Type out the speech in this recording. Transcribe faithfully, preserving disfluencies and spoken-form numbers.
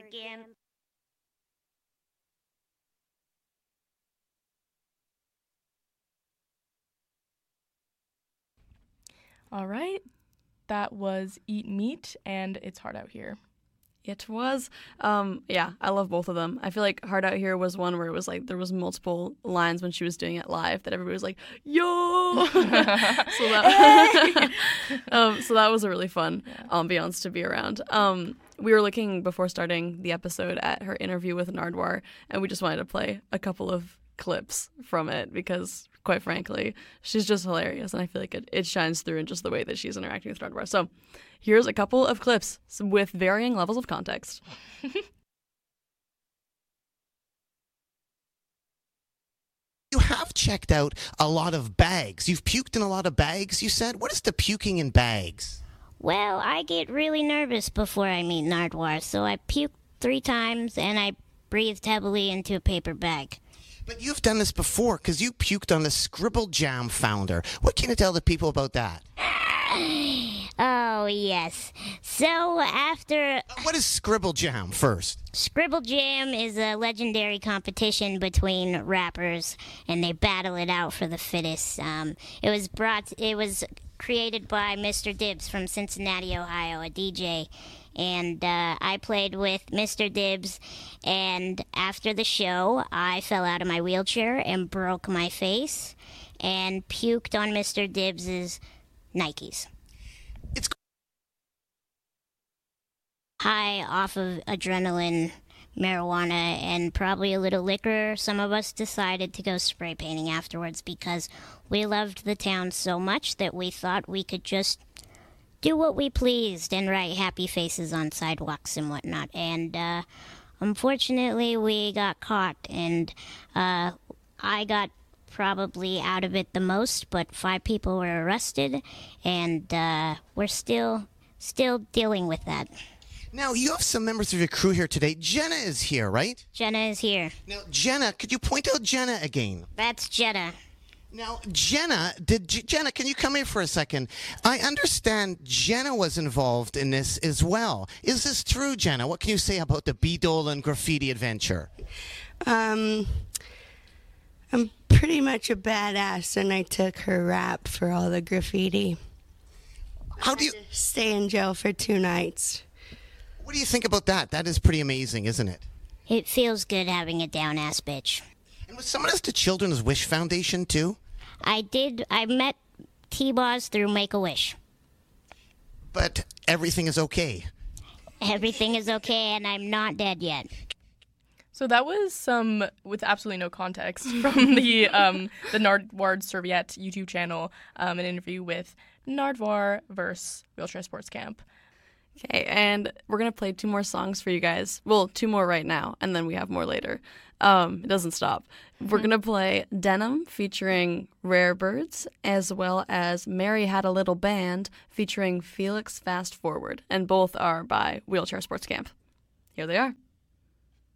again. All right. That was Eat Meat and It's Hard Out Here. It was. Um, yeah, I love both of them. I feel like Hard Out Here was one where it was like there was multiple lines when she was doing it live that everybody was like, yo! so, that, um, so that was a really fun yeah. ambiance to be around. Um, we were looking before starting the episode at her interview with Nardwuar, and we just wanted to play a couple of clips from it because, quite frankly, she's just hilarious, and I feel like it, it shines through in just the way that she's interacting with Nardwuar. So here's a couple of clips with varying levels of context. You have checked out a lot of bags. You've puked in a lot of bags, you said? What is the puking in bags? Well, I get really nervous before I meet Nardwuar, so I puked three times and I breathed heavily into a paper bag. But you've done this before because you puked on the Scribble Jam founder. What can you tell the people about that? Oh, yes. So after... Uh, what is Scribble Jam first? Scribble Jam is a legendary competition between rappers, and they battle it out for the fittest. Um, it was brought... It was created by Mister Dibbs from Cincinnati, Ohio, a D J. And uh, I played with Mister Dibbs, and after the show, I fell out of my wheelchair and broke my face and puked on Mister Dibbs's Nikes. It's high off of adrenaline, marijuana, and probably a little liquor. Some of us decided to go spray painting afterwards because we loved the town so much that we thought we could just do what we pleased and write happy faces on sidewalks and whatnot. And uh, unfortunately, we got caught, and uh, I got probably out of it the most, but five people were arrested, and uh, we're still still dealing with that. Now, you have some members of your crew here today. Jenna is here, right? Jenna is here. Now, Jenna, could you point out Jenna again? That's Jenna. Now, Jenna, did Jenna, can you come here for a second? I understand Jenna was involved in this as well. Is this true, Jenna? What can you say about the B-Dolan graffiti adventure? Um, I'm pretty much a badass, and I took her rap for all the graffiti. How do you stay in jail for two nights? What do you think about that? That is pretty amazing, isn't it? It feels good having a down-ass bitch. And was some of this the Children's Wish Foundation, too? I did. I met T-Boz through Make-A-Wish. But everything is okay. Everything is okay, and I'm not dead yet. So that was some, with absolutely no context, from the um, the Nardwuar Serviette YouTube channel, um, an interview with Nardwuar versus Wheelchair Sports Camp. Okay, and we're going to play two more songs for you guys. Well, two more right now, and then we have more later. Um, it doesn't stop. Mm-hmm. We're going to play Denim featuring Rare Birds, as well as Mary Had a Little Band featuring Felix Fast Forward, and both are by Wheelchair Sports Camp. Here they are.